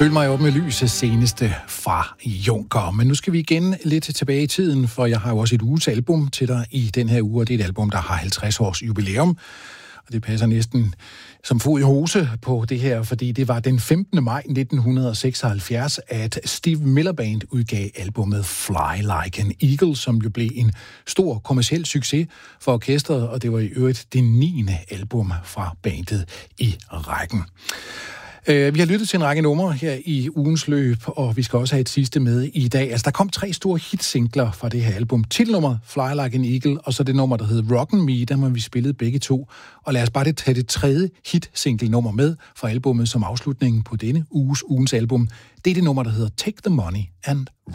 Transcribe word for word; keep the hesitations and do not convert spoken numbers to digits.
Følg mig op med lyset seneste fra Juncker. Men nu skal vi igen lidt tilbage i tiden, for jeg har jo også et uges album til dig i den her uge, og det er et album, der har halvtreds års jubilæum. Og det passer næsten som fod i hose på det her, fordi det var den femtende maj nitten seksoghalvfjerds, at Steve Miller Band udgav albumet Fly Like an Eagle, som jo blev en stor kommerciel succes for orkestret, og det var i øvrigt det niende album fra bandet i rækken. Vi har lyttet til en række numre her i ugens løb, og vi skal også have et sidste med i dag. Altså, der kom tre store hitsingler fra det her album. Titelnummeret Fly Like an Eagle, og så det nummer, der hedder Rockin' Me, der må vi spillede begge to. Og lad os bare tage det tredje hit-single-nummer med fra albumet som afslutningen på denne uges ugens album. Det er det nummer, der hedder Take the Money and